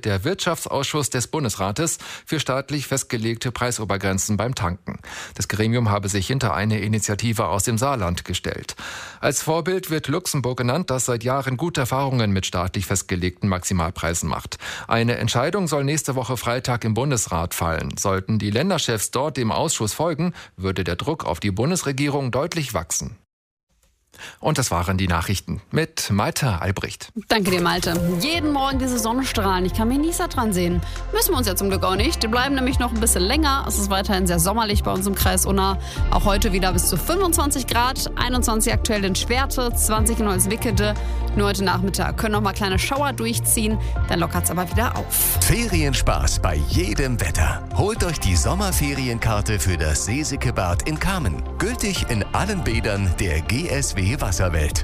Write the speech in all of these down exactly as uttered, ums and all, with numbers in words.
entscheidet der Wirtschaftsausschuss des Bundesrates für staatlich festgelegte Preisobergrenzen beim Tanken. Das Gremium habe sich hinter eine Initiative aus dem Saarland gestellt. Als Vorbild wird Luxemburg genannt, das seit Jahren gute Erfahrungen mit staatlich festgelegten Maximalpreisen macht. Eine Entscheidung soll nächste Woche Freitag im Bundesrat fallen. Sollten die Länderchefs dort dem Ausschuss folgen, würde der Druck auf die Bundesregierung deutlich wachsen. Und das waren die Nachrichten mit Malte Albrecht. Danke dir, Malte. Jeden Morgen diese Sonnenstrahlen. Ich kann mich nicht satt dran sehen. Müssen wir uns ja zum Glück auch nicht. Die bleiben nämlich noch ein bisschen länger. Es ist weiterhin sehr sommerlich bei uns im Kreis Unna. Auch heute wieder bis zu fünfundzwanzig Grad. einundzwanzig aktuell in Schwerte, zwanzig in Holzwickede. Nur heute Nachmittag können noch mal kleine Schauer durchziehen. Dann lockert es aber wieder auf. Ferienspaß bei jedem Wetter. Holt euch die Sommerferienkarte für das Seesikebad in Kamen. Gültig in allen Bädern der G S W Wasserwelt.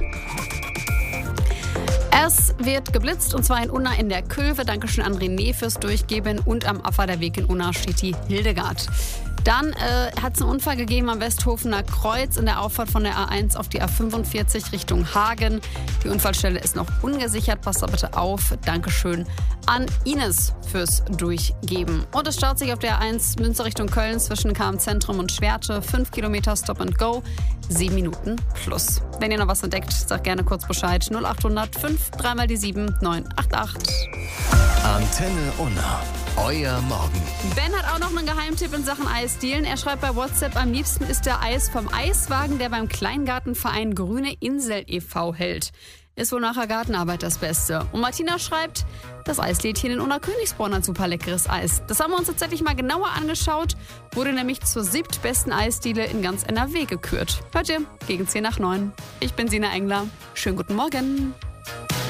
Es wird geblitzt und zwar in Unna in der Köwe. Dankeschön an René fürs Durchgeben. Und am Abfahrderweg in Unna steht die Hildegard. Dann äh, hat es einen Unfall gegeben am Westhofener Kreuz in der Auffahrt von der A eins auf die A fünfundvierzig Richtung Hagen. Die Unfallstelle ist noch ungesichert. Passt da bitte auf. Dankeschön an Ines fürs Durchgeben. Und es staut sich auf der A eins Münster Richtung Köln zwischen K M-Zentrum und Schwerte. fünf Kilometer Stop and Go. sieben Minuten plus. Wenn ihr noch was entdeckt, sagt gerne kurz Bescheid. null acht hundert fünf, dreimal die sieben, neun acht acht. Antenne Unna. Euer Morgen. Ben hat auch noch einen Geheimtipp in Sachen Eisdielen. Er schreibt bei WhatsApp, am liebsten ist der Eis vom Eiswagen, der beim Kleingartenverein Grüne Insel e V hält. Ist wohl nachher Gartenarbeit das Beste. Und Martina schreibt, das Eislädchen in Unna Königsbronn hat super leckeres Eis. Das haben wir uns tatsächlich mal genauer angeschaut. Wurde nämlich zur siebtbesten Eisdiele in ganz N R W gekürt. Hört ihr, gegen zehn nach neun. Ich bin Sina Engler. Schönen guten Morgen.